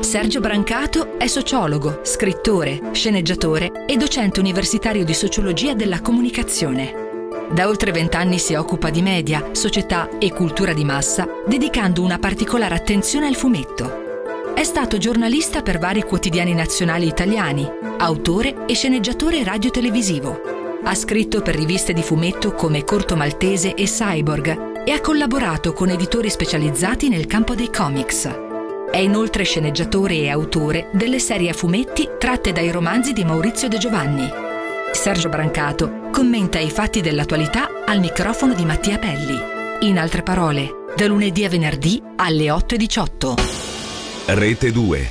Sergio Brancato è sociologo, scrittore, sceneggiatore e docente universitario di sociologia della comunicazione. Da oltre 20 anni si occupa di media, società e cultura di massa, dedicando una particolare attenzione al fumetto. È stato giornalista per vari quotidiani nazionali italiani, autore e sceneggiatore radio-televisivo. Ha scritto per riviste di fumetto come Corto Maltese e Cyborg e ha collaborato con editori specializzati nel campo dei comics. È inoltre sceneggiatore e autore delle serie a fumetti tratte dai romanzi di Maurizio De Giovanni. Sergio Brancato commenta i fatti dell'attualità al microfono di Mattia Pelli. In altre parole, da lunedì a venerdì alle 8:18. Rete 2.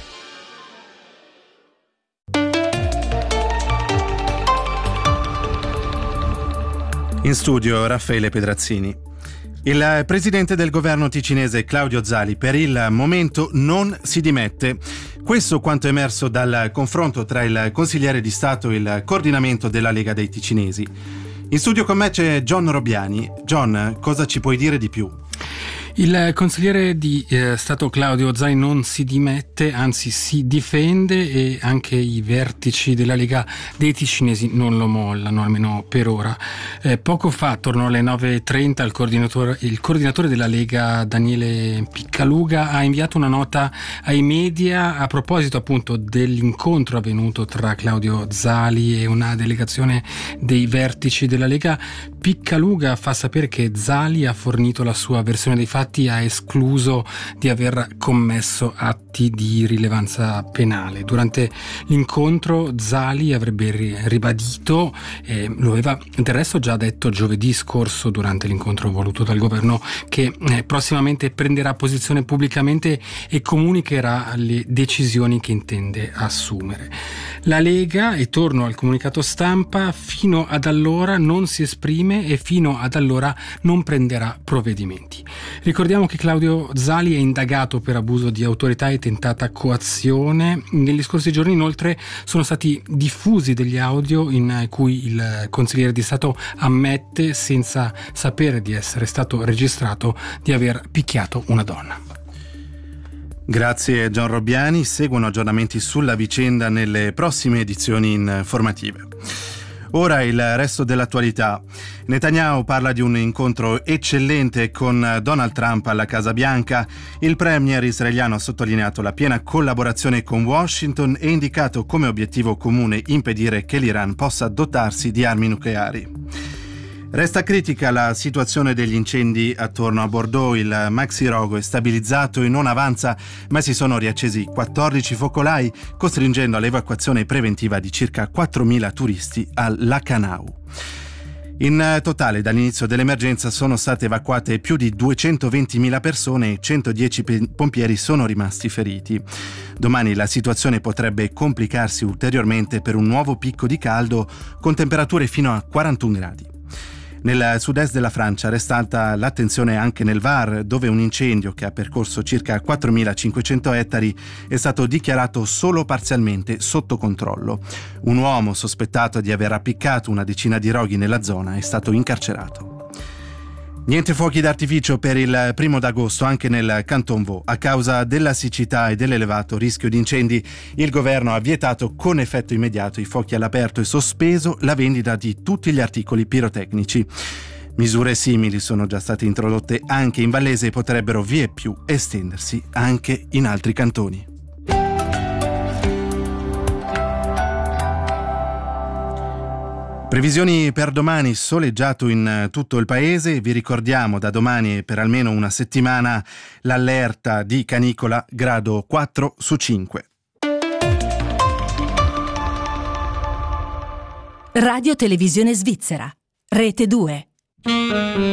In studio Raffaele Pedrazzini. Il presidente del governo ticinese Claudio Zali per il momento non si dimette. Questo quanto emerso dal confronto tra il consigliere di Stato e il coordinamento della Lega dei Ticinesi. In studio con me c'è John Robbiani. John, cosa ci puoi dire di più? Il consigliere di Stato Claudio Zali non si dimette, anzi si difende, e anche i vertici della Lega dei Ticinesi non lo mollano, almeno per ora. Poco fa, attorno alle 9:30, il coordinatore della Lega, Daniele Piccaluga, ha inviato una nota ai media a proposito appunto dell'incontro avvenuto tra Claudio Zali e una delegazione dei vertici della Lega. Piccaluga fa sapere che Zali ha fornito la sua versione dei fatti, ha escluso di aver commesso atti di rilevanza penale. Durante l'incontro Zali avrebbe ribadito, lo aveva del resto già detto giovedì scorso durante l'incontro voluto dal governo, che prossimamente prenderà posizione pubblicamente e comunicherà le decisioni che intende assumere. La Lega, e torno al comunicato stampa, fino ad allora non si esprime e fino ad allora non prenderà provvedimenti. Ricordiamo che Claudio Zali è indagato per abuso di autorità e tentata coazione. Negli scorsi giorni inoltre sono stati diffusi degli audio in cui il consigliere di Stato ammette, senza sapere di essere stato registrato, di aver picchiato una donna. Grazie John Robbiani. Seguono aggiornamenti sulla vicenda nelle prossime edizioni informative. Ora il resto dell'attualità. Netanyahu parla di un incontro eccellente con Donald Trump alla Casa Bianca. Il premier israeliano ha sottolineato la piena collaborazione con Washington e indicato come obiettivo comune impedire che l'Iran possa dotarsi di armi nucleari. Resta critica la situazione degli incendi attorno a Bordeaux. Il maxi rogo è stabilizzato e non avanza, ma si sono riaccesi 14 focolai, costringendo all'evacuazione preventiva di circa 4.000 turisti al Lacanau. In totale dall'inizio dell'emergenza sono state evacuate più di 220.000 persone e 110 pompieri sono rimasti feriti. Domani la situazione potrebbe complicarsi ulteriormente per un nuovo picco di caldo con temperature fino a 41 gradi. Nel sud-est della Francia resta alta l'attenzione anche nel Var, dove un incendio che ha percorso circa 4.500 ettari è stato dichiarato solo parzialmente sotto controllo. Un uomo sospettato di aver appiccato una decina di roghi nella zona è stato incarcerato. Niente fuochi d'artificio per il 1 d'agosto anche nel Canton Vaud. A causa della siccità e dell'elevato rischio di incendi, il governo ha vietato con effetto immediato i fuochi all'aperto e sospeso la vendita di tutti gli articoli pirotecnici. Misure simili sono già state introdotte anche in Vallese e potrebbero vieppiù estendersi anche in altri cantoni. Previsioni per domani: soleggiato in tutto il paese. Vi ricordiamo da domani e per almeno una settimana l'allerta di canicola grado 4 su 5. Radio Televisione Svizzera, Rete 2.